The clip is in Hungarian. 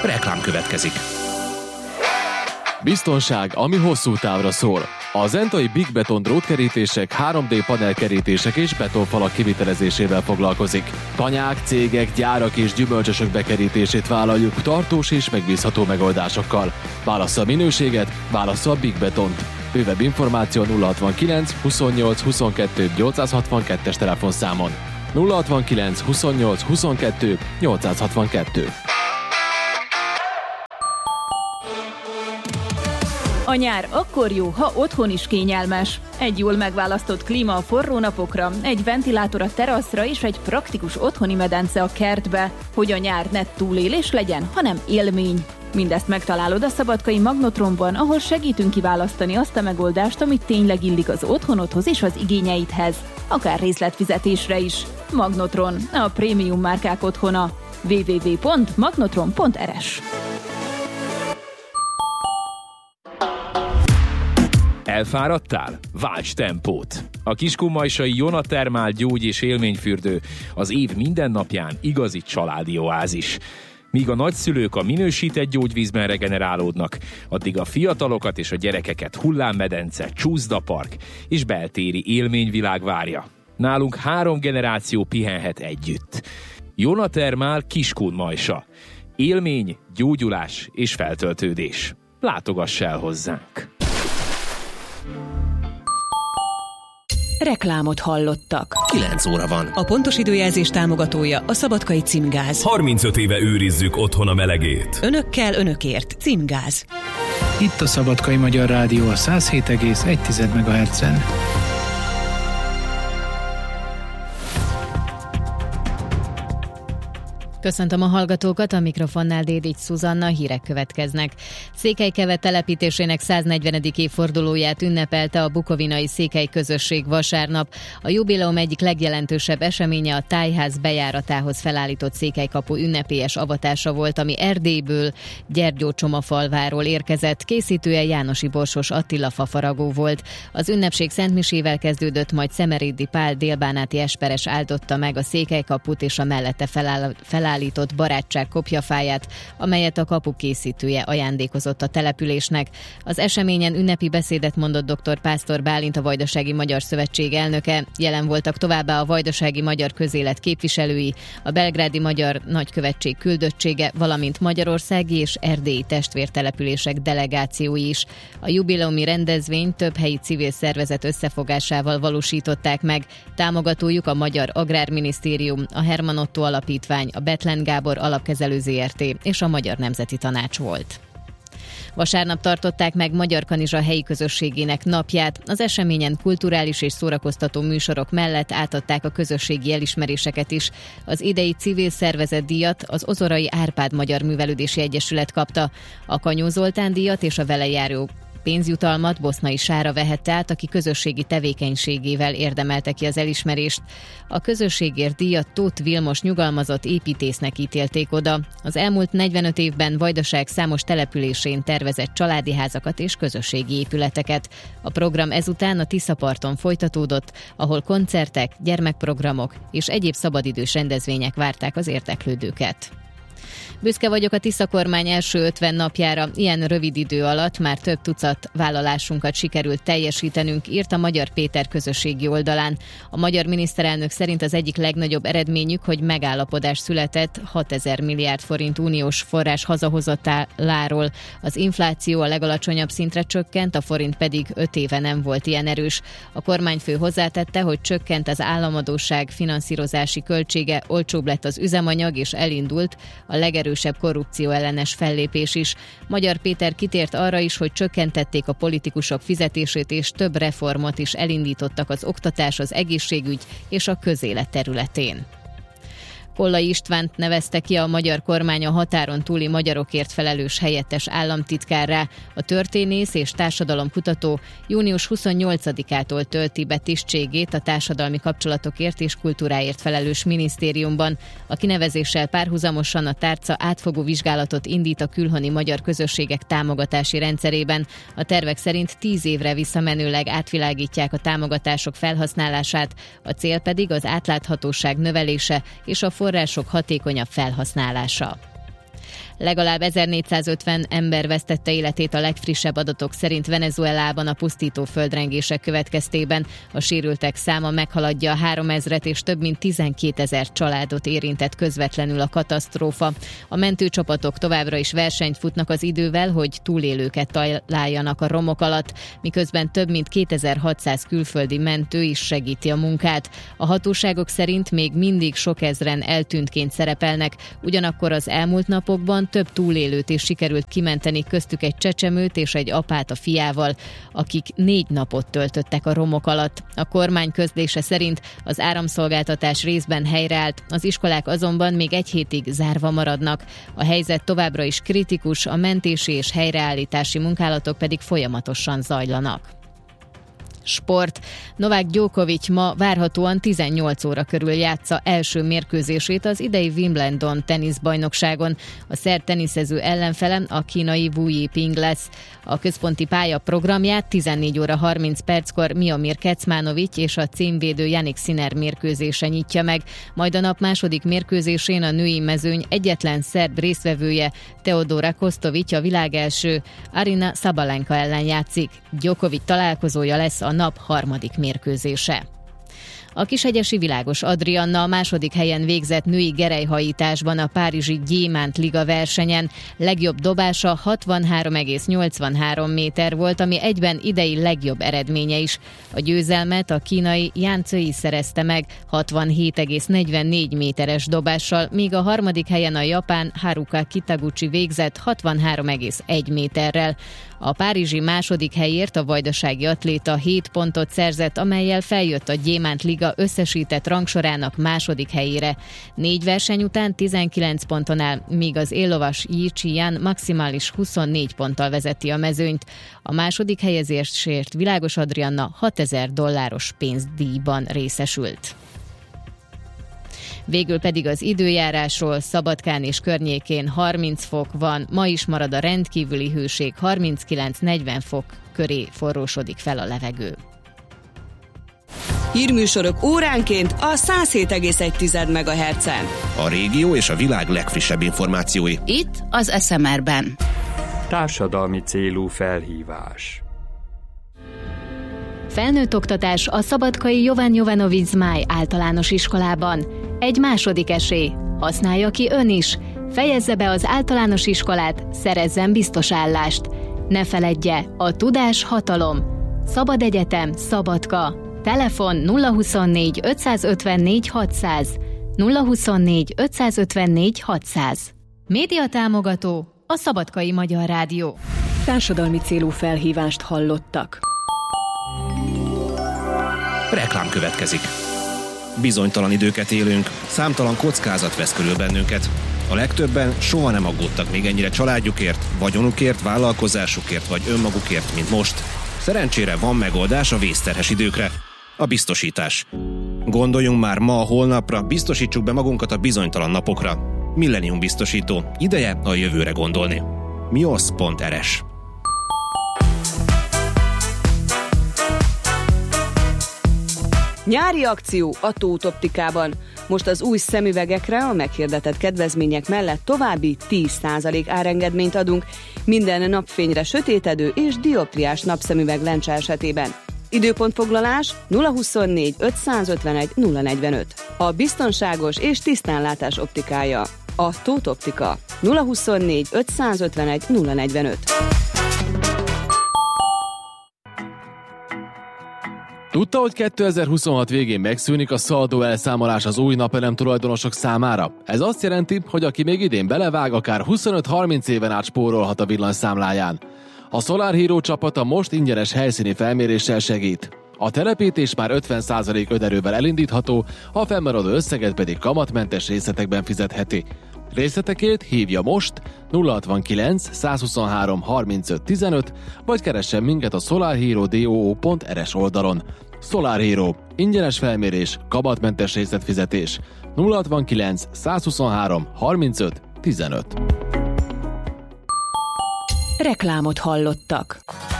Reklám következik. Biztonság, ami hosszú távra szól. A Zentai Big Beton drótkerítések, 3D panelkerítések és betonfalak kivitelezésével foglalkozik. Tanyák, cégek, gyárak és gyümölcsösök bekerítését vállaljuk tartós és megbízható megoldásokkal. Válassza a minőséget, válassza a Big Betont. Bővebb információ 069 28 22 862-es telefonszámon. 069 28 22 862. A nyár akkor jó, ha otthon is kényelmes. Egy jól megválasztott klíma a forró napokra, egy ventilátor a teraszra és egy praktikus otthoni medence a kertbe, hogy a nyár ne túlélés legyen, hanem élmény. Mindezt megtalálod a szabadkai Magnotronban, ahol segítünk kiválasztani azt a megoldást, amit tényleg illik az otthonodhoz és az igényeidhez, akár részletfizetésre is. Magnotron, a prémium márkák otthona. www.magnotron.rs. Elfáradtál? Válts tempót! A kiskunmajsai Jona Thermal gyógy- és élményfürdő az év minden napján igazi családi oázis. Míg a nagyszülők a minősített gyógyvízben regenerálódnak, addig a fiatalokat és a gyerekeket hullámmedence, csúszdapark és beltéri élményvilág várja. Nálunk 3 generáció pihenhet együtt. Jona Thermal Kiskunmajsa. Élmény, gyógyulás és feltöltődés. Látogass el hozzánk! Reklámot hallottak. 9 óra van. A pontos időjelzés támogatója a Szabadkai Címgáz. 35 éve őrizzük otthon a melegét. Önökkel, önökért. Címgáz. Itt a Szabadkai Magyar Rádió a 107,1 MHz-en. Köszöntöm a hallgatókat, a mikrofonnál Dédics Szuzanna, hírek következnek. Székelykeve telepítésének 140. évfordulóját ünnepelte a bukovinai székely közösség vasárnap. A jubileum egyik legjelentősebb eseménye a tájház bejáratához felállított székelykapu ünnepélyes avatása volt, ami Erdélyből, Gyergyócsomafalváról érkezett. Készítője Jánosi Borsos Attila fafaragó volt. Az ünnepség szentmisével kezdődött, majd Szemerédi Pál délbánáti esperes áldotta meg a székelykaput és a mellette felállított barátság kopjafáját, amelyet a kapu készítője ajándékozott a településnek. Az eseményen ünnepi beszédet mondott dr. Pásztor Bálint, a Vajdasági Magyar Szövetség elnöke. Jelen voltak továbbá a Vajdasági Magyar Közélet képviselői, a Belgrádi Magyar Nagykövetség küldöttsége, valamint magyarországi és erdélyi testvértelepülések delegációi is. A jubileumi rendezvényt több helyi civil szervezet összefogásával valósították meg. Támogatójuk a Magyar Agrárminisztérium, a Herman Otto Alapítvány, a Bethlen Gábor Alapkezelő Zrt. És a Magyar Nemzeti Tanács volt. Vasárnap tartották meg Magyarkanizsa helyi közösségének napját. Az eseményen kulturális és szórakoztató műsorok mellett átadták a közösségi elismeréseket is. Az idei civil szervezet díjat az Ozorai Árpád Magyar Művelődési Egyesület kapta. A Kanyó Zoltán díjat és a vele járó pénzjutalmat Bosznai Sára vehette át, aki közösségi tevékenységével érdemelte ki az elismerést. A közösségért díjat Tóth Vilmos nyugalmazott építésznek ítélték oda. Az elmúlt 45 évben Vajdaság számos településén tervezett családi házakat és közösségi épületeket. A program ezután a Tiszaparton folytatódott, ahol koncertek, gyermekprogramok és egyéb szabadidős rendezvények várták az érdeklődőket. Büszke vagyok a Tisza kormány első 50 napjára. Ilyen rövid idő alatt már több tucat vállalásunkat sikerült teljesítenünk, írt a Magyar Péter közösségi oldalán. A magyar miniszterelnök szerint az egyik legnagyobb eredményük, hogy megállapodás született 6000 milliárd forint uniós forrás hazahozatáláról. Az infláció a legalacsonyabb szintre csökkent, a forint pedig 5 éve nem volt ilyen erős. A kormányfő hozzátette, hogy csökkent az államadósság finanszírozási költsége, olcsóbb lett az üzemanyag és elindult a legerősebb korrupció ellenes fellépés is. Magyar Péter kitért arra is, hogy csökkentették a politikusok fizetését és több reformot is elindítottak az oktatás, az egészségügy és a közélet területén. Kollai Istvánt nevezte ki a magyar kormány a határon túli magyarokért felelős helyettes államtitkárrá. A történész és társadalomkutató június 28-ától tölti be tisztségét a társadalmi kapcsolatokért és kultúráért felelős minisztériumban. A kinevezéssel párhuzamosan a tárca átfogó vizsgálatot indít a külhoni magyar közösségek támogatási rendszerében. A tervek szerint 10 évre visszamenőleg átvilágítják a támogatások felhasználását, a cél pedig az átláthatóság növelése és a források hatékonyabb felhasználása. Legalább 1450 ember vesztette életét a legfrissebb adatok szerint Venezuelában a pusztító földrengések következtében. A sérültek száma meghaladja a 3000-et, és több mint 12 000 családot érintett közvetlenül a katasztrófa. A mentőcsapatok továbbra is versenyt futnak az idővel, hogy túlélőket találjanak a romok alatt, miközben több mint 2600 külföldi mentő is segíti a munkát. A hatóságok szerint még mindig sok ezren eltűntként szerepelnek, ugyanakkor az elmúlt napokban több túlélőt is sikerült kimenteni, köztük egy csecsemőt és egy apát a fiával, akik 4 napot töltöttek a romok alatt. A kormány közlése szerint az áramszolgáltatás részben helyreállt, az iskolák azonban még egy hétig zárva maradnak. A helyzet továbbra is kritikus, a mentési és helyreállítási munkálatok pedig folyamatosan zajlanak. Sport. Novák Djokovic ma várhatóan 18 óra körül játsza első mérkőzését az idei Wimbledon teniszbajnokságon. A szerb teniszező ellenfele a kínai Wu Yiping lesz. A központi pálya programját 14 óra 30 perckor Miomir Kecmanovic és a címvédő Jannik Sinner mérkőzése nyitja meg. Majd a nap második mérkőzésén a női mezőny egyetlen szerb résztvevője, Teodora Kostovic, a világelső Arina Sabalenka ellen játszik. Djokovic találkozója lesz a nap harmadik mérkőzése. A Kishegyesi Világos Adrianna a második helyen végzett női gerelyhajításban a párizsi Gyémánt Liga versenyen. Legjobb dobása 63,83 méter volt, ami egyben idei legjobb eredménye is. A győzelmet a kínai Yan Cui szerezte meg 67,44 méteres dobással, míg a harmadik helyen a japán Haruka Kitaguchi végzett 63,1 méterrel. A párizsi második helyért a vajdasági atléta 7 pontot szerzett, amellyel feljött a Gyémánt Liga összesített rangsorának második helyére. 4 verseny után 19 ponton áll, míg az éllovas Yi Chi-yan maximális 24 ponttal vezeti a mezőnyt. A második helyezésért Világos Adrianna $6000 pénzdíjban részesült. Végül pedig az időjárásról: Szabadkán és környékén 30 fok van, ma is marad a rendkívüli hőség, 39-40 fok köré forrósodik fel a levegő. Hírműsorok óránként a 107,1 MHz-en. A régió és a világ legfrissebb információi. Itt az SMR-ben. Társadalmi célú felhívás. Felnőtt oktatás a szabadkai Jovan Jovanovic Zmáj általános iskolában. Egy második esély. Használja ki ön is. Fejezze be az általános iskolát, szerezzen biztos állást. Ne feledje, a tudás hatalom. Szabad Egyetem, Szabadka. Telefon 024 554 600. 024 554 600. Média támogató a Szabadkai Magyar Rádió. Társadalmi célú felhívást hallottak. Reklám következik. Bizonytalan időket élünk, számtalan kockázat vesz körül bennünket. A legtöbben soha nem aggódtak még ennyire családjukért, vagyonukért, vállalkozásukért vagy önmagukért, mint most. Szerencsére van megoldás a vészterhes időkre. A biztosítás. Gondoljunk már ma a holnapra, biztosítsuk be magunkat a bizonytalan napokra. Millennium biztosító. Ideje a jövőre gondolni. mios.rs. Nyári akció a Tóth Optikában. Most az új szemüvegekre a meghirdetett kedvezmények mellett további 10% árengedményt adunk minden napfényre sötétedő és dioptriás napszemüveg lencse esetében. Időpontfoglalás 024 551 045. A biztonságos és tisztánlátás optikája. A Tóth Optika. 024 551 045. Tudta, hogy 2026 végén megszűnik a szaldó elszámolás az új napelem tulajdonosok számára? Ez azt jelenti, hogy aki még idén belevág, akár 25-30 éven át spórolhat a villanyszámláján. A Solar Hero csapata most ingyenes helyszíni felméréssel segít. A telepítés már 50% önerővel elindítható, a fennmaradó összeget pedig kamatmentes részletekben fizetheti. Részletekért hívja most 069 123 35 15, vagy keressen minket a solarhero.do.rs oldalon. Solar Hero. Ingyenes felmérés, kamatmentes részletfizetés. 069 123 35 15. Reklámot hallottak.